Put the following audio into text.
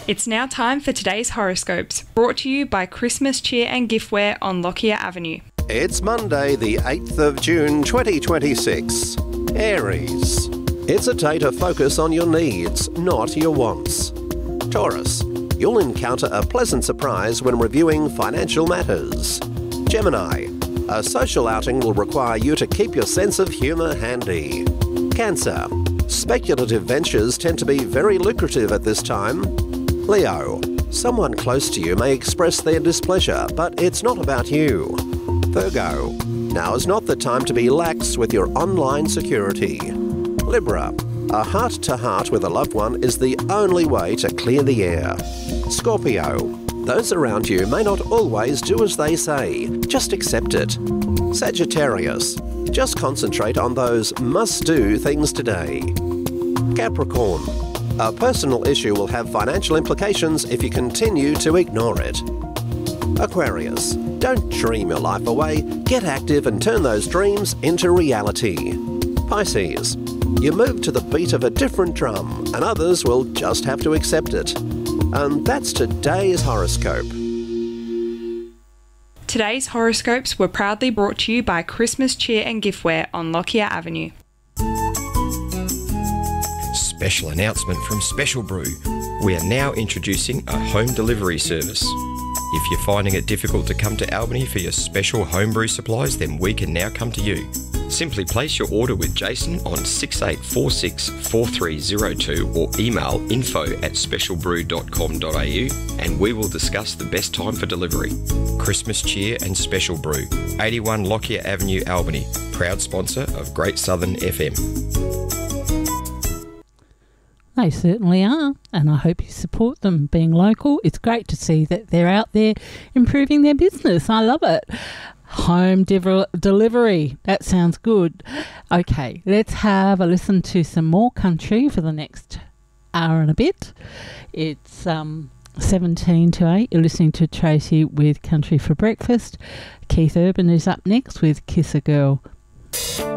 It's now time for today's horoscopes, brought to you by Christmas Cheer and Giftware on Lockyer Avenue. It's Monday, the 8th of June 2026. Aries. It's a day to focus on your needs, not your wants. Taurus. You'll encounter a pleasant surprise when reviewing financial matters. Gemini. A social outing will require you to keep your sense of humour handy. Cancer. Speculative ventures tend to be very lucrative at this time. Leo. Someone close to you may express their displeasure, but it's not about you. Virgo. Now is not the time to be lax with your online security. Libra. A heart-to-heart with a loved one is the only way to clear the air. Scorpio. Those around you may not always do as they say. Just accept it. Sagittarius. Just concentrate on those must-do things today. Capricorn. A personal issue will have financial implications if you continue to ignore it. Aquarius. Don't dream your life away. Get active and turn those dreams into reality. Pisces. You move to the beat of a different drum, and others will just have to accept it. And that's today's horoscope. Today's horoscopes were proudly brought to you by Christmas Cheer and Giftware on Lockyer Avenue. Special announcement from Special Brew. We are now introducing a home delivery service. If you're finding it difficult to come to Albany for your special homebrew supplies, then we can now come to you. Simply place your order with Jason on 68464302 or email info@specialbrew.com.au and we will discuss the best time for delivery. Christmas Cheer and Special Brew, 81 Lockyer Avenue, Albany, proud sponsor of Great Southern FM. They certainly are, and I hope you support them. Being local, it's great to see that they're out there improving their business. I love it. Home delivery, that sounds good. Okay, let's have a listen to some more country for the next hour and a bit. It's 17 to 8. You're listening to Tracy with Country for Breakfast. Keith Urban is up next with Kiss a Girl.